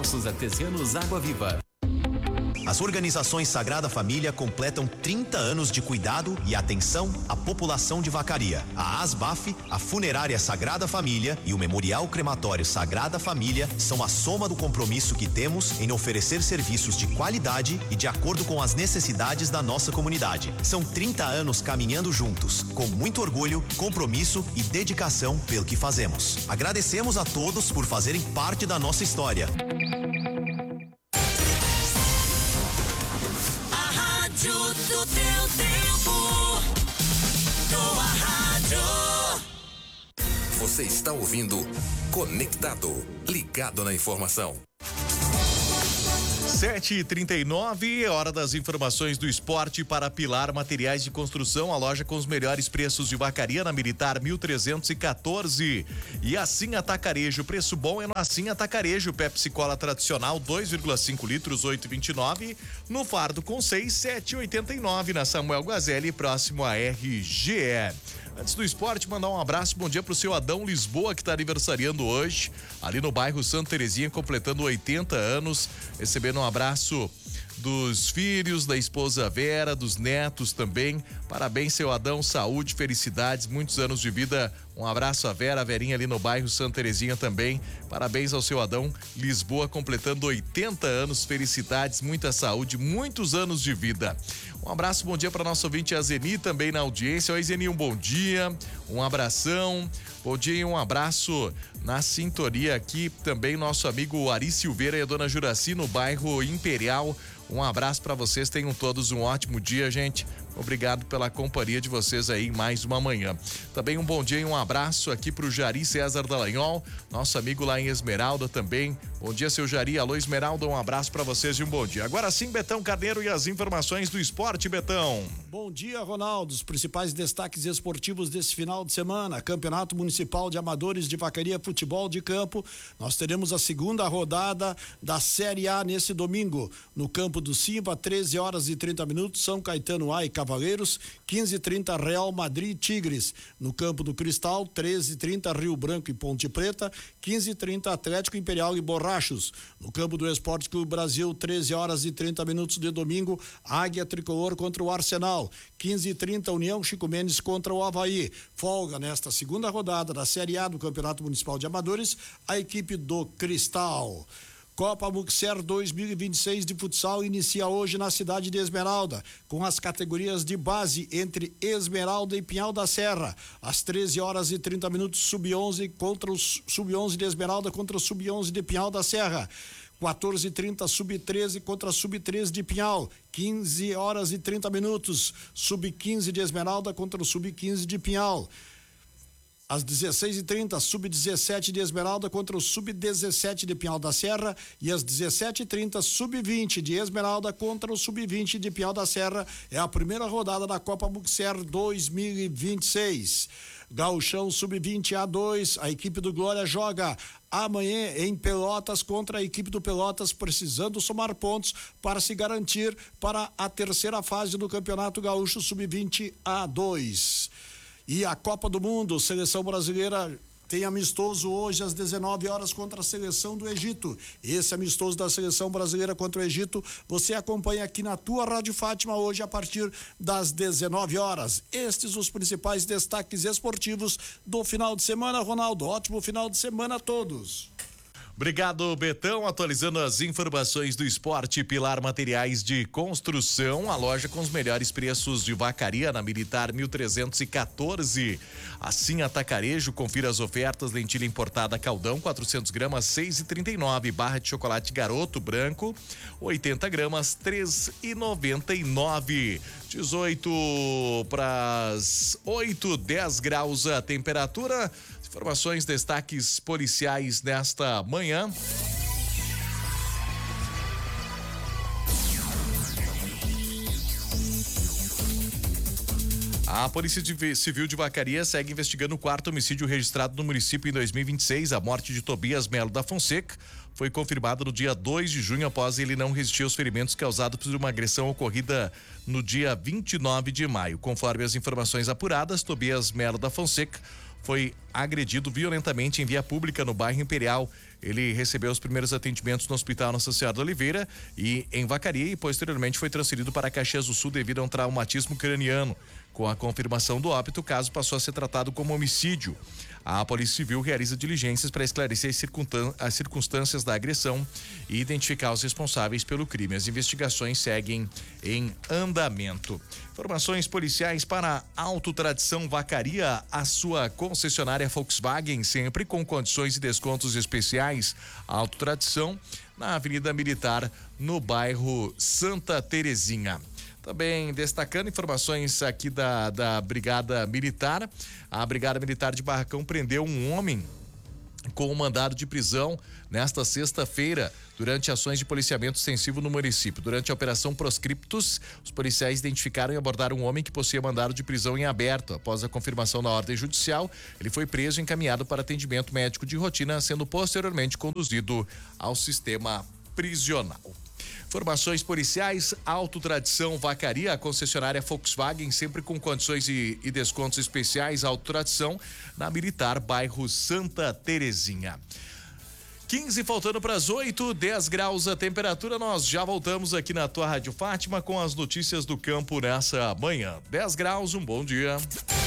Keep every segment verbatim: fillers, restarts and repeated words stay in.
Poços Artesianos Água Viva. As organizações Sagrada Família completam trinta anos de cuidado e atenção à população de Vacaria. A ASBAF, a Funerária Sagrada Família e o Memorial Crematório Sagrada Família são a soma do compromisso que temos em oferecer serviços de qualidade e de acordo com as necessidades da nossa comunidade. São trinta anos caminhando juntos, com muito orgulho, compromisso e dedicação pelo que fazemos. Agradecemos a todos por fazerem parte da nossa história. Do teu tempo, tua rádio. Você está ouvindo Conectado, ligado na informação. sete e trinta e nove, hora das informações do esporte para Pilar Materiais de Construção, a loja com os melhores preços de Vacaria na Militar mil trezentos e quatorze. E Assim Atacarejo, preço bom é no Assim Atacarejo, Pepsi Cola tradicional dois vírgula cinco litros, oito e vinte e nove, no fardo com seis, sete e oitenta e nove, na Samuel Guazelli, próximo a R G E. Antes do esporte, mandar um abraço, bom dia pro seu Adão Lisboa, que está aniversariando hoje, ali no bairro Santa Terezinha, completando oitenta anos, recebendo um abraço dos filhos, da esposa Vera, dos netos também. Parabéns, seu Adão, saúde, felicidades, muitos anos de vida. Um abraço à Vera, a Verinha ali no bairro Santa Terezinha também. Parabéns ao seu Adão Lisboa, completando oitenta anos, felicidades, muita saúde, muitos anos de vida. Um abraço, bom dia para nosso ouvinte, a Zeni, também na audiência. Oi, Zeni, um bom dia, um abração. Bom dia e um abraço na sintonia aqui também nosso amigo Ari Silveira e a dona Juraci no bairro Imperial. Um abraço para vocês, tenham todos um ótimo dia, gente. Obrigado pela companhia de vocês aí em mais uma manhã. Também um bom dia e um abraço aqui pro Jari César Dallagnol, nosso amigo lá em Esmeralda também. Bom dia, seu Jari. Alô, Esmeralda, um abraço para vocês e um bom dia. Agora sim, Betão Carneiro e as informações do esporte, Betão. Bom dia, Ronaldo. Os principais destaques esportivos desse final de semana: Campeonato Municipal de Amadores de Vacaria Futebol de Campo. Nós teremos a segunda rodada da Série A nesse domingo, no campo do Simba, treze horas e trinta minutos, São Caetano A e Cavaleiros, quinze e trinta Real Madrid e Tigres. No campo do Cristal, treze e trinta Rio Branco e Ponte Preta, quinze e trinta Atlético Imperial e Borrachos. No campo do Esporte Clube Brasil, treze horas e trinta minutos de domingo, Águia Tricolor contra o Arsenal, quinze e trinta União Chico Mendes contra o Avaí. Folga nesta segunda rodada da Série A do Campeonato Municipal de Amadores, a equipe do Cristal. Copa Muxer dois mil e vinte e seis de futsal inicia hoje na cidade de Esmeralda, com as categorias de base entre Esmeralda e Pinhal da Serra. Às treze horas e trinta minutos, sub onze contra o sub onze de Esmeralda contra o sub onze de Pinhal da Serra. quatorze e trinta, sub treze contra sub treze de Pinhal. quinze horas e trinta minutos, sub quinze de Esmeralda contra o sub quinze de Pinhal. Às dezesseis e trinta, sub dezessete de Esmeralda contra o sub dezessete de Pinhal da Serra, e às dezessete e trinta, sub vinte de Esmeralda contra o sub vinte de Pinhal da Serra. É a primeira rodada da Copa Muxer dois mil e vinte e seis. Gauchão sub vinte A dois, a equipe do Glória joga amanhã em Pelotas contra a equipe do Pelotas, precisando somar pontos para se garantir para a terceira fase do Campeonato Gaúcho sub vinte A dois. E a Copa do Mundo, seleção brasileira tem amistoso hoje às dezenove horas contra a seleção do Egito. Esse amistoso da seleção brasileira contra o Egito você acompanha aqui na tua Rádio Fátima hoje a partir das dezenove horas. Estes os principais destaques esportivos do final de semana, Ronaldo. Ótimo final de semana a todos. Obrigado, Betão. Atualizando as informações do esporte, Pilar Materiais de Construção, a loja com os melhores preços de Vacaria na Militar mil trezentos e quatorze. Assim Atacarejo, confira as ofertas: lentilha importada Caldão quatrocentos gramas seis e trinta e nove, barra de chocolate Garoto branco oitenta gramas três e noventa e nove. dezoito para as oito, dez graus a temperatura. Informações, destaques policiais nesta manhã. A Polícia Civil de Vacaria segue investigando o quarto homicídio registrado no município em dois mil e vinte e seis. A morte de Tobias Melo da Fonseca foi confirmada no dia dois de junho, após ele não resistir aos ferimentos causados por uma agressão ocorrida no dia vinte e nove de maio. Conforme as informações apuradas, Tobias Melo da Fonseca foi agredido violentamente em via pública no bairro Imperial, Ele recebeu os primeiros atendimentos no Hospital Nossa Senhora da Oliveira e em Vacaria e posteriormente foi transferido para Caxias do Sul devido a um traumatismo craniano. Com a confirmação do óbito, o caso passou a ser tratado como homicídio. A Polícia Civil realiza diligências para esclarecer as circunstâncias da agressão e identificar os responsáveis pelo crime. As investigações seguem em andamento. Informações policiais para Auto Tradição Vacaria, a sua concessionária Volkswagen, sempre com condições e descontos especiais. Auto Tradição, na Avenida Militar, no bairro Santa Terezinha. Também destacando informações aqui da, da Brigada Militar. A Brigada Militar de Barracão prendeu um homem com um mandado de prisão nesta sexta-feira, durante ações de policiamento extensivo no município. Durante a Operação Proscriptus, os policiais identificaram e abordaram um homem que possuía mandado de prisão em aberto. Após a confirmação da ordem judicial, ele foi preso e encaminhado para atendimento médico de rotina, sendo posteriormente conduzido ao sistema prisional. Informações policiais, Auto Tradição Vacaria, a concessionária Volkswagen, sempre com condições e, e descontos especiais. Auto Tradição, na Militar, bairro Santa Terezinha. quinze faltando para as oito, dez graus a temperatura. Nós já voltamos aqui na tua Rádio Fátima com as notícias do campo nessa manhã. dez graus, um bom dia.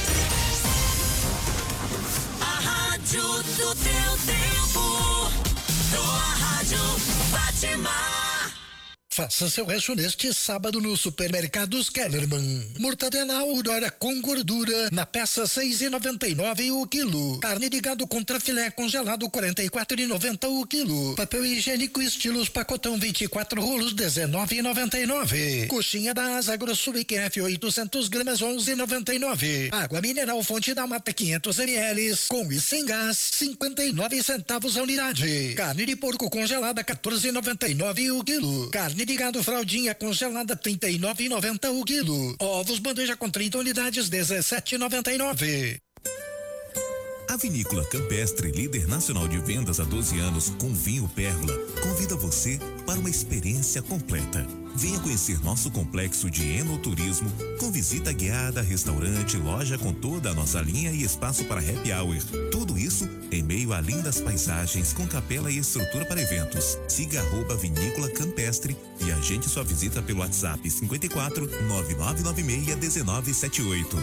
A rádio do teu tempo, tua Rádio Fátima. Faça seu rancho neste sábado no Supermercados Kellerman. Mortadela Aurora com gordura na peça seis e noventa e nove o quilo. Carne de gado contra filé congelado quarenta e quatro e noventa o quilo. Papel higiênico estilos pacotão vinte e quatro rolos dezenove e noventa e nove. Coxinha da Asa Grosso I Q F oitocentos gramas onze e noventa e nove. Água mineral Fonte da Mata quinhentos mililitros com e sem gás cinquenta e nove centavos a unidade. Carne de porco congelada quatorze e noventa e nove o quilo. Carne de gado fraldinha congelada trinta e nove e noventa o quilo. Ovos bandeja com trinta unidades dezessete e noventa e nove. A Vinícola Campestre, líder nacional de vendas há doze anos com vinho Pérola, convida você para uma experiência completa. Venha conhecer nosso complexo de enoturismo com visita guiada, restaurante, loja com toda a nossa linha e espaço para happy hour. Tudo isso em meio a lindas paisagens com capela e estrutura para eventos. Siga arroba Vinícola Campestre e agende sua visita pelo WhatsApp cinquenta e quatro, nove nove nove seis, um nove sete oito.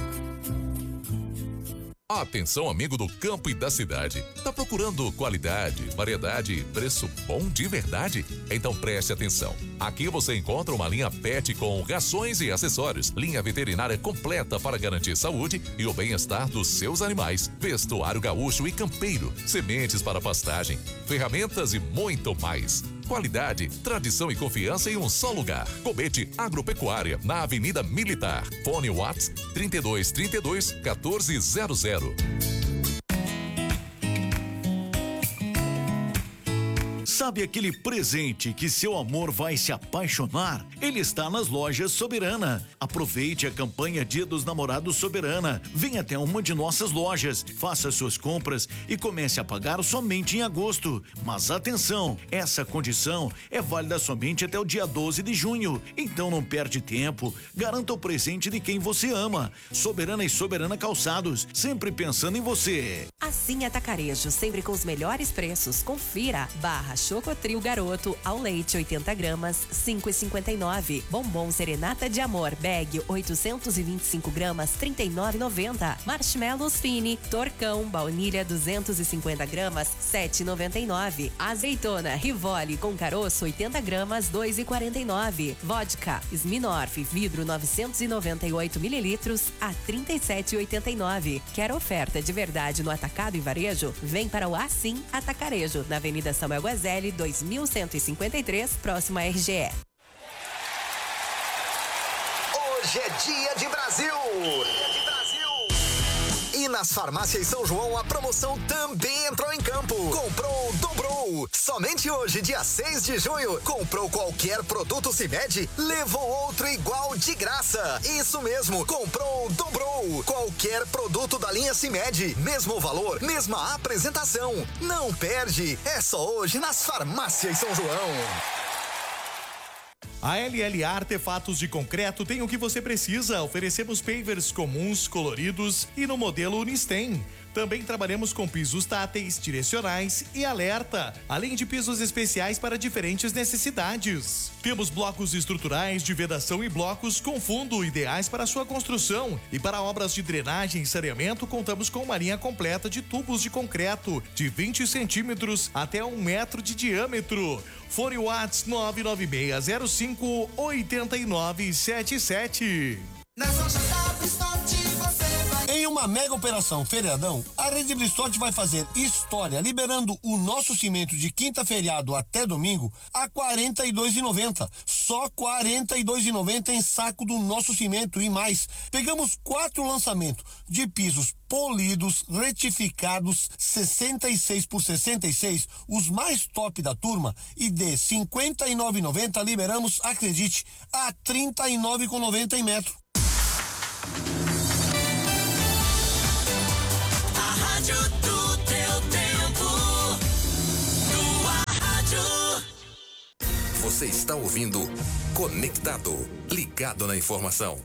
Atenção, amigo do campo e da cidade. Tá procurando qualidade, variedade e preço bom de verdade? Então preste atenção. Aqui você encontra uma linha pet com rações e acessórios, linha veterinária completa para garantir saúde e o bem-estar dos seus animais, vestuário gaúcho e campeiro, sementes para pastagem, ferramentas e muito mais. Qualidade, tradição e confiança em um só lugar. Cobete Agropecuária, na Avenida Militar. Fone WhatsApp trinta e dois, trinta e dois, quatorze zero zero. Sabe aquele presente que seu amor vai se apaixonar? Ele está nas lojas Soberana. Aproveite a campanha Dia dos Namorados Soberana. Venha até uma de nossas lojas, faça suas compras e comece a pagar somente em agosto. Mas atenção, essa condição é válida somente até o dia doze de junho. Então não perde tempo, garanta o presente de quem você ama. Soberana e Soberana Calçados, sempre pensando em você. Assim Atacarejo, sempre com os melhores preços. Confira. Barra Chocotril Garoto ao leite oitenta gramas, cinco e cinquenta e nove. Bombom Serenata de Amor bag oitocentos e vinte e cinco gramas, trinta e nove e noventa. Marshmallows Fini Torcão baunilha duzentos e cinquenta gramas, sete e noventa e nove. Azeitona Rivoli com caroço oitenta gramas, dois e quarenta e nove. Vodka Smirnoff vidro novecentos e noventa e oito mililitros a trinta e sete e oitenta e nove. Quer oferta de verdade no atacado e varejo? Vem para o Assim Atacarejo, na Avenida Samuel Guazelli, dois mil cento e cinquenta e três, próximo a R G E. Hoje é dia de Brasil! Dia de Brasil! E nas farmácias São João a promoção também entrou em campo. Comprou, dobrou. Somente hoje, dia seis de junho, comprou qualquer produto Cimed, levou outro igual de graça. Isso mesmo, comprou, dobrou. Qualquer produto da linha Cimed, mesmo valor, mesma apresentação. Não perde, é só hoje nas farmácias São João. A L L A Artefatos de Concreto tem o que você precisa. Oferecemos pavers comuns, coloridos e no modelo Unistem. Também trabalhamos com pisos táteis, direcionais e alerta, além de pisos especiais para diferentes necessidades. Temos blocos estruturais de vedação e blocos com fundo ideais para sua construção. E para obras de drenagem e saneamento, contamos com uma linha completa de tubos de concreto de vinte centímetros até um metro de diâmetro. Fone Whats nove nove seis zero cinco oito nove sete sete. Nas lojas da Bristol você vai... Em uma mega operação feriadão, a Rede Bristol vai fazer história liberando o nosso cimento de quinta feriado até domingo a quarenta e dois reais e noventa centavos. Só quarenta e dois reais e noventa centavos em saco do nosso cimento e mais. Pegamos quatro lançamentos de pisos polidos, retificados, sessenta e seis por sessenta e seis, os mais top da turma, e de cinquenta e nove reais e noventa centavos liberamos, acredite, a trinta e nove reais e noventa centavos em metro. A rádio do teu tempo. Tua rádio. Você está ouvindo Conectado, ligado na informação.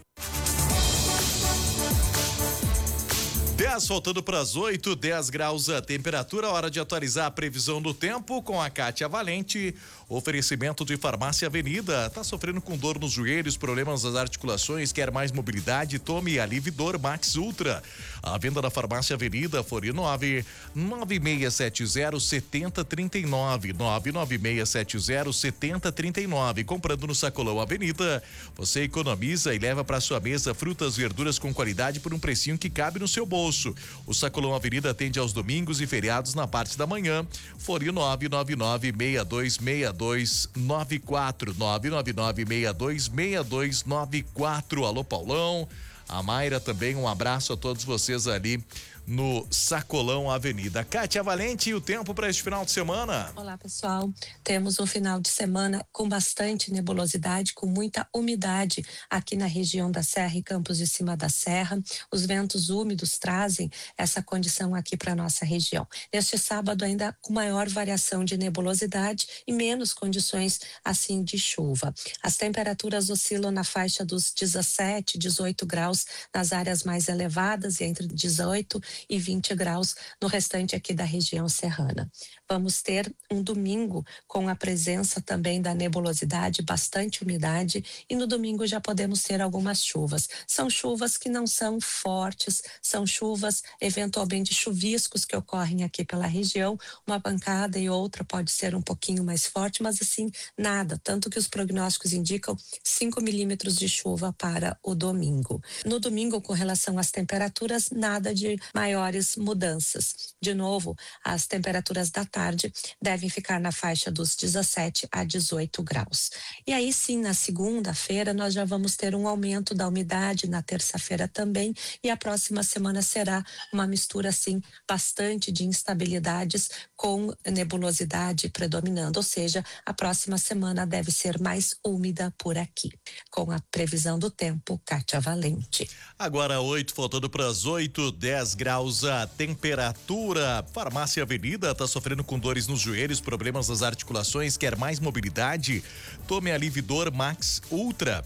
dez faltando para as oito, dez graus a temperatura, hora de atualizar a previsão do tempo com a Kátia Valente. Oferecimento de Farmácia Avenida. Tá sofrendo com dor nos joelhos, problemas nas articulações, quer mais mobilidade? Tome Alividor Max Ultra. A venda da Farmácia Avenida, Fone nove nove seis sete zero sete zero três nove, nove nove seis sete zero sete zero três nove. Comprando no Sacolão Avenida, você economiza e leva para sua mesa frutas e verduras com qualidade por um precinho que cabe no seu bolso. O Sacolão Avenida atende aos domingos e feriados na parte da manhã. Fone nove nove nove seis dois seis dois nove quatro, nove nove nove seis dois seis dois nove quatro. Alô, Paulão. A Mayra também, um abraço a todos vocês ali no Sacolão Avenida. Kátia Valente, e o tempo para este final de semana? Olá, pessoal. Temos um final de semana com bastante nebulosidade, com muita umidade aqui na região da Serra e Campos de Cima da Serra. Os ventos úmidos trazem essa condição aqui para nossa região. Neste sábado, ainda com maior variação de nebulosidade e menos condições assim de chuva. As temperaturas oscilam na faixa dos dezessete, dezoito graus nas áreas mais elevadas e entre dezoito e vinte graus no restante aqui da região serrana. Vamos ter um domingo com a presença também da nebulosidade, bastante umidade, e no domingo já podemos ter algumas chuvas. São chuvas que não são fortes, são chuvas eventualmente chuviscos que ocorrem aqui pela região, uma pancada e outra pode ser um pouquinho mais forte, mas assim, nada, tanto que os prognósticos indicam cinco milímetros de chuva para o domingo. No domingo, com relação às temperaturas, nada de maiores mudanças. De novo, as temperaturas da tarde devem ficar na faixa dos dezessete a dezoito graus. E aí sim, na segunda-feira, nós já vamos ter um aumento da umidade, na terça-feira também, e a próxima semana será uma mistura, assim, bastante de instabilidades com nebulosidade predominando, ou seja, a próxima semana deve ser mais úmida por aqui. Com a previsão do tempo, Kátia Valente. Agora oito, faltando para as oito, dez graus a temperatura. Farmácia Avenida está sofrendo com dores nos joelhos, problemas nas articulações, quer mais mobilidade? Tome Alividor Max Ultra.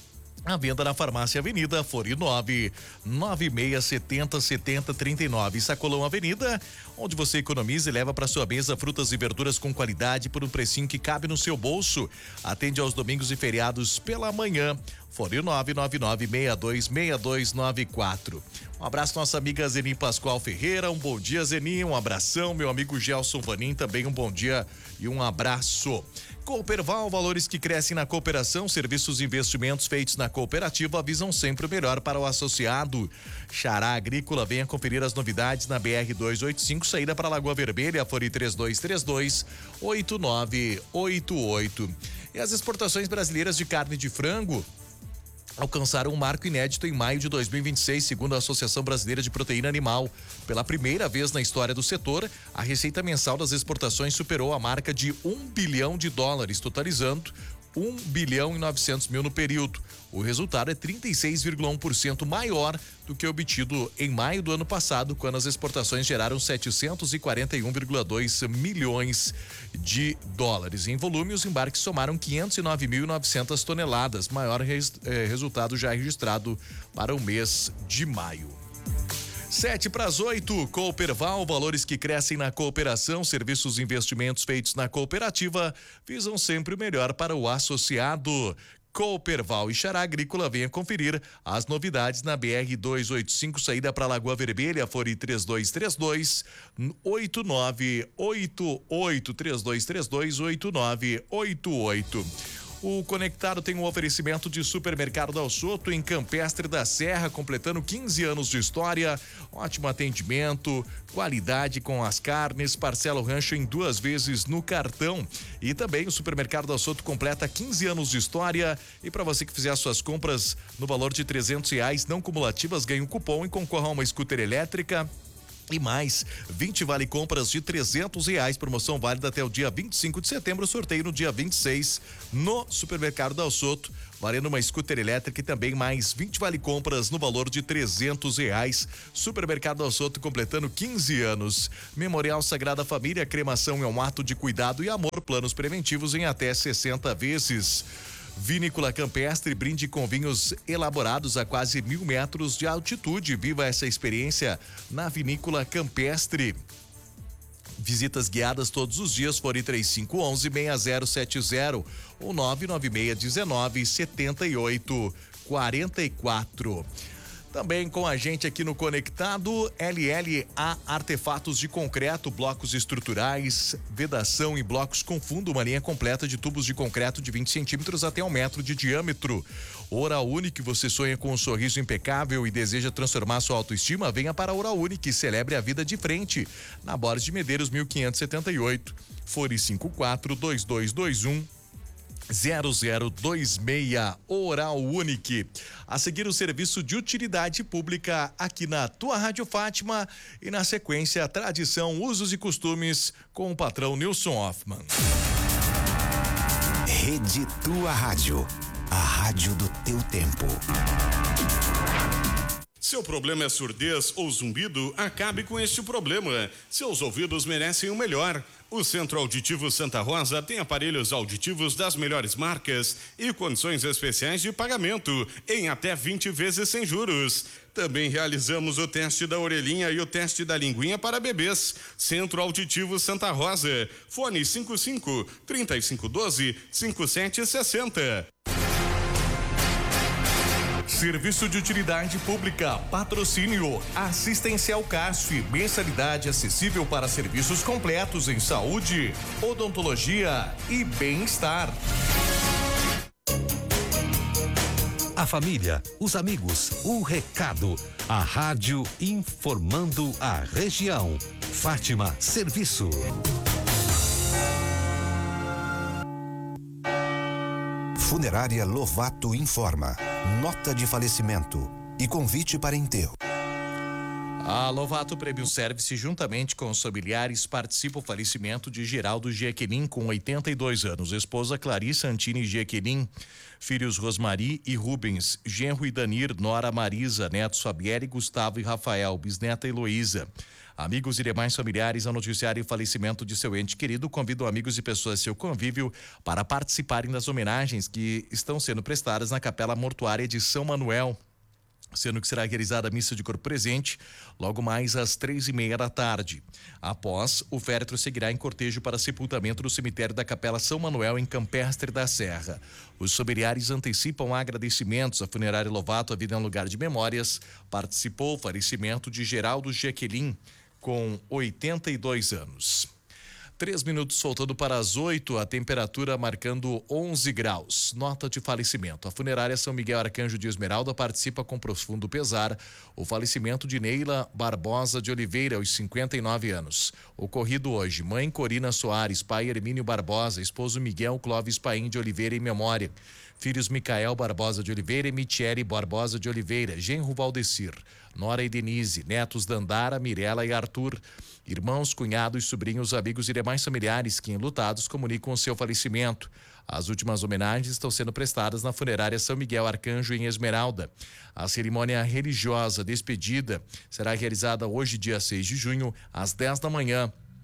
A venda na Farmácia Avenida, Fone nove nove seis sete zero sete zero três nove. Sacolão Avenida, onde você economiza e leva para sua mesa frutas e verduras com qualidade por um precinho que cabe no seu bolso. Atende aos domingos e feriados pela manhã. Fone nove nove nove seis dois seis dois nove quatro. Um abraço nossa amiga Zeni Pascoal Ferreira, um bom dia, Zeni, um abração. Meu amigo Gelson Vanim, também um bom dia e um abraço. Cooperval, valores que crescem na cooperação, serviços e investimentos feitos na cooperativa avisam sempre o melhor para o associado. Xará Agrícola, venha conferir as novidades na B R duzentos e oitenta e cinco, saída para Lagoa Vermelha, Fone três dois três dois oito nove oito oito. E as exportações brasileiras de carne de frango alcançaram um marco inédito em maio de dois mil e vinte e seis, segundo a Associação Brasileira de Proteína Animal. Pela primeira vez na história do setor, a receita mensal das exportações superou a marca de um bilhão de dólares, totalizando um bilhão e novecentos mil no período. O resultado é trinta e seis vírgula um por cento maior do que obtido em maio do ano passado, quando as exportações geraram setecentos e quarenta e um vírgula dois milhões de dólares. Em volume, os embarques somaram quinhentos e nove mil e novecentas toneladas, maior res, eh, resultado já registrado para o mês de maio. Sete para as oito, Cooperval, valores que crescem na cooperação, serviços e investimentos feitos na cooperativa visam sempre o melhor para o associado. Cooperval e Xará Agrícola, venha conferir as novidades na B R duzentos e oitenta e cinco, saída para Lagoa Vermelha, fone três dois três dois, oito nove oito oito, três dois três dois, oito nove oito oito. O Conectado tem um oferecimento de Supermercado Dal Soto em Campestre da Serra, completando quinze anos de história, ótimo atendimento, qualidade com as carnes, parcela o rancho em duas vezes no cartão. E também o Supermercado Dal Soto completa quinze anos de história, e para você que fizer as suas compras no valor de trezentos reais não cumulativas, ganha um cupom e concorra a uma scooter elétrica. E mais, vinte vale compras de trezentos reais, promoção válida até o dia vinte e cinco de setembro, sorteio no dia vinte e seis no Supermercado Dal Soto, valendo uma scooter elétrica e também mais vinte vale compras no valor de trezentos reais. Supermercado Dal Soto completando quinze anos. Memorial Sagrada Família, cremação é um ato de cuidado e amor, planos preventivos em até sessenta vezes. Vinícola Campestre, brinde com vinhos elaborados a quase mil metros de altitude. Viva essa experiência na Vinícola Campestre. Visitas guiadas todos os dias, fone três cinco um um, seis zero sete zero ou nove nove seis um nove, sete oito quatro quatro. Também com a gente aqui no Conectado, L L A Artefatos de Concreto, blocos estruturais, vedação e blocos com fundo, uma linha completa de tubos de concreto de vinte centímetros até um metro de diâmetro. Oral Unique, você sonha com um sorriso impecável e deseja transformar sua autoestima? Venha para a Oral Unique e celebre a vida de frente. Na Borges de Medeiros, mil quinhentos e setenta e oito, fone cinco quatro dois dois dois um zero zero dois seis. Oral Unique. A seguir, o serviço de utilidade pública aqui na tua Rádio Fátima, e na sequência, tradição, usos e costumes com o patrão Nilson Hoffman. Rede Tua Rádio, a rádio do teu tempo. Seu problema é surdez ou zumbido? Acabe com este problema. Seus ouvidos merecem o melhor. O Centro Auditivo Santa Rosa tem aparelhos auditivos das melhores marcas e condições especiais de pagamento em até vinte vezes sem juros. Também realizamos o teste da orelhinha e o teste da linguinha para bebês. Centro Auditivo Santa Rosa. Fone cinco cinco, três cinco um dois, cinco sete seis zero. Serviço de utilidade pública, patrocínio, assistencial C A S F, mensalidade acessível para serviços completos em saúde, odontologia e bem-estar. A família, os amigos, o recado, a rádio informando a região. Fátima Serviço. Funerária Lovato informa. Nota de falecimento e convite para enterro. A Lovato Premium Service, juntamente com os familiares, participa do falecimento de Geraldo Jequenin, com oitenta e dois anos. Esposa Clarissa Antini Jequenin, filhos Rosmari e Rubens, genro Idanir, nora Marisa, netos Fabielle, Gustavo e Rafael, bisneta Heloísa. Amigos e demais familiares, ao noticiarem o falecimento de seu ente querido, convidam amigos e pessoas de seu convívio para participarem das homenagens que estão sendo prestadas na Capela Mortuária de São Manuel, sendo que será realizada a missa de corpo presente logo mais às três e meia da tarde. Após, o féretro seguirá em cortejo para sepultamento no cemitério da Capela São Manuel, em Campestre da Serra. Os familiares antecipam agradecimentos à Funerária Lovato, a vida é um lugar de memórias. Participou o falecimento de Geraldo Jequenin, com oitenta e dois anos. Três minutos faltando para as oito, a temperatura marcando onze graus. Nota de falecimento. A Funerária São Miguel Arcanjo de Esmeralda participa com profundo pesar o falecimento de Neila Barbosa de Oliveira, aos cinquenta e nove anos. Ocorrido hoje, mãe Corina Soares, pai Hermínio Barbosa, esposo Miguel Clóvis Paim de Oliveira em memória. Filhos Micael Barbosa de Oliveira e Michele Barbosa de Oliveira, genro Valdecir, nora e Denise, netos Dandara, Mirela e Arthur, irmãos, cunhados, sobrinhos, amigos e demais familiares que, enlutados, comunicam o seu falecimento. As últimas homenagens estão sendo prestadas na Funerária São Miguel Arcanjo, em Esmeralda. A cerimônia religiosa despedida será realizada hoje, dia seis de junho, às dez da manhã,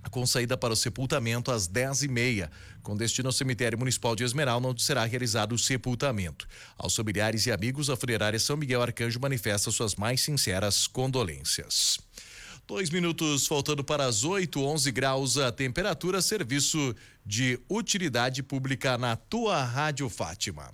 com saída para o sepultamento às dez e meia, com destino ao cemitério municipal de Esmeralda, onde será realizado o sepultamento. Aos familiares e amigos, a funerária São Miguel Arcanjo manifesta suas mais sinceras condolências. Dois minutos faltando para as oito, onze graus a temperatura, serviço de utilidade pública na tua Rádio Fátima.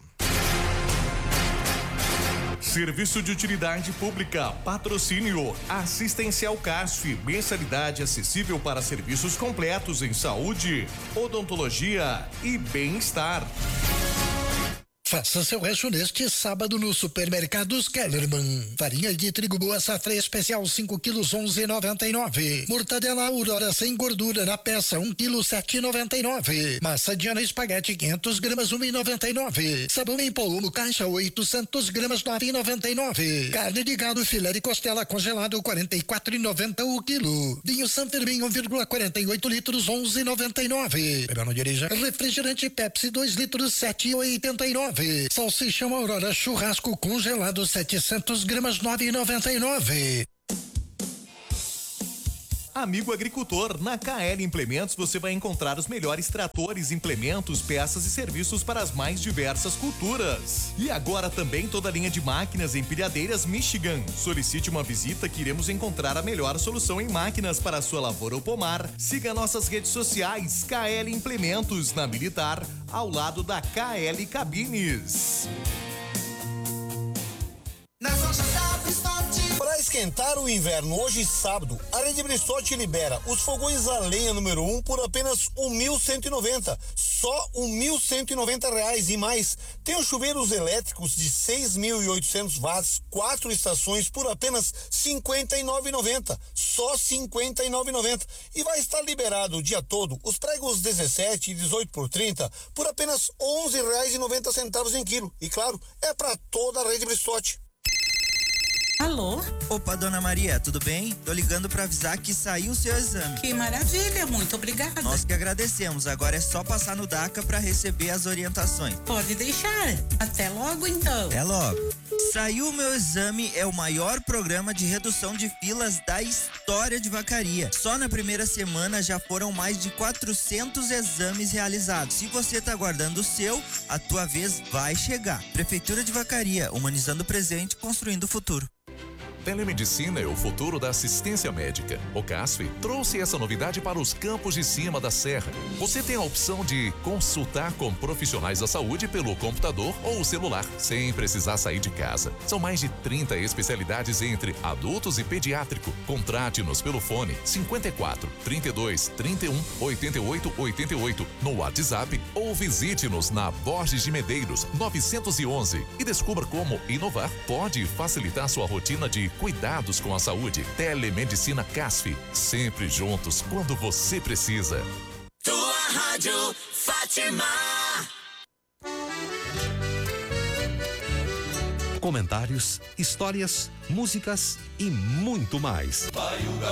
Serviço de utilidade pública, patrocínio, assistencial C A S F, mensalidade acessível para serviços completos em saúde, odontologia e bem-estar. Faça seu rancho neste sábado no Supermercados Kellerman. Farinha de trigo boa safra especial cinco quilos onze e noventa e nove. Mortadela Aurora sem gordura na peça um quilo sete e noventa e nove. Massa Diana espaguete quinhentas gramas um e noventa e nove. Sabão em pó caixa oitocentas gramas nove e noventa e nove. Carne de gado filé de costela congelado quarenta e quatro e noventa o quilo. Vinho San Fermin um vírgula quarenta e oito litros onze e noventa e nove. Bebeu não dirija. Refrigerante Pepsi dois litros sete e oitenta e nove. Salsichão Aurora churrasco congelado setecentas gramas nove e noventa e nove. Amigo agricultor, na K L Implementos você vai encontrar os melhores tratores, implementos, peças e serviços para as mais diversas culturas. E agora também toda a linha de máquinas empilhadeiras Michigan. Solicite uma visita que iremos encontrar a melhor solução em máquinas para a sua lavoura ou pomar. Siga nossas redes sociais, K L Implementos, na Militar, ao lado da K L Cabines. Para esquentar o inverno hoje sábado, a Rede Bristotti libera os fogões a lenha número um por apenas um mil cento e noventa, só um mil cento e noventa reais e mais. Tem os chuveiros elétricos de seis mil e oitocentos watts, quatro estações por apenas cinquenta e nove reais e noventa, só cinquenta e nove reais e noventa. E vai estar liberado o dia todo os pregos dezessete e dezoito por trinta por apenas onze reais e noventa centavos em quilo. E claro, é para toda a Rede Bristotti. Alô? Opa, dona Maria, tudo bem? Tô ligando pra avisar que saiu o seu exame. Que maravilha, muito obrigada. Nós que agradecemos, agora é só passar no DACA pra receber as orientações. Pode deixar, até logo então. Até logo. Saiu o meu exame, é o maior programa de redução de filas da história de Vacaria. Só na primeira semana já foram mais de quatrocentos exames realizados. Se você tá aguardando o seu, a tua vez vai chegar. Prefeitura de Vacaria, humanizando o presente, construindo o futuro. Telemedicina é o futuro da assistência médica. O C A S F trouxe essa novidade para os campos de cima da serra. Você tem a opção de consultar com profissionais da saúde pelo computador ou celular, sem precisar sair de casa. São mais de trinta especialidades entre adultos e pediátrico. Contrate-nos pelo fone cinquenta e quatro, trinta e dois, trinta e um, oitenta e oito, oitenta e oito no WhatsApp ou visite-nos na Borges de Medeiros novecentos e onze e descubra como inovar pode facilitar sua rotina de cuidados com a saúde. Telemedicina C A S F, sempre juntos quando você precisa. Tua Rádio Fátima. Comentários, histórias, músicas e muito mais.